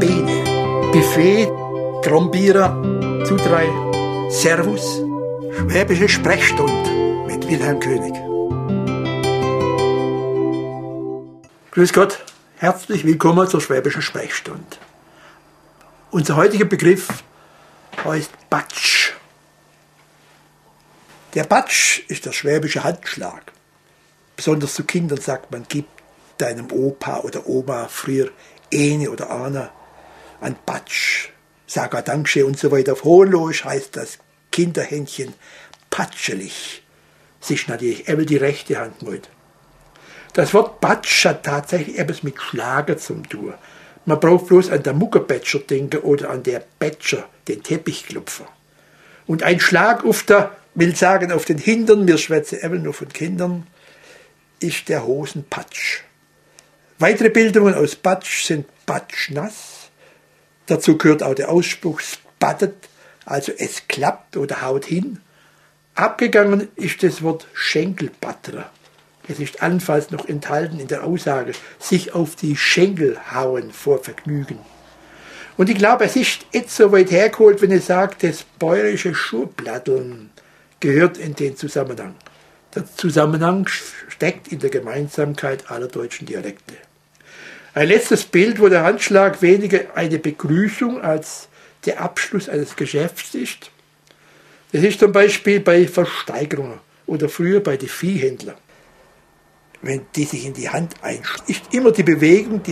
Bene, Buffet, Trombierer, Zudrei, Servus, Schwäbische Sprechstunde mit Wilhelm König. Grüß Gott, herzlich willkommen zur Schwäbischen Sprechstunde. Unser heutiger Begriff heißt Batsch. Der Batsch ist der schwäbische Handschlag. Besonders zu Kindern sagt man, gib deinem Opa oder Oma früher Ene oder Ana ein Batsch. Sag auch Dankeschön und so weiter. Auf Hohenloisch heißt das Kinderhändchen patschelig. Sich natürlich eben die rechte Hand mit. Das Wort Batsch hat tatsächlich etwas mit Schlager zu tun. Man braucht bloß an der Muckerbätscher denken oder an der Bätscher, den Teppichklopfer. Und ein Schlag auf der, will sagen auf den Hintern, wir schwätzen eben nur von Kindern, ist der Hosenpatsch. Weitere Bildungen aus Batsch sind batschnass. Dazu gehört auch der Ausspruch spattet, also es klappt oder haut hin. Abgegangen ist das Wort Schenkelbatterer. Es ist allenfalls noch enthalten in der Aussage, sich auf die Schenkel hauen vor Vergnügen. Und ich glaube, es ist jetzt so weit hergeholt, wenn ich sage, das bäuerische Schurplatteln gehört in den Zusammenhang. Der Zusammenhang steckt in der Gemeinsamkeit aller deutschen Dialekte. Ein letztes Bild, wo der Handschlag weniger eine Begrüßung als der Abschluss eines Geschäfts ist. Das ist zum Beispiel bei Versteigerungen oder früher bei den Viehhändlern. Wenn die sich in die Hand einschließen, ist immer die Bewegung, die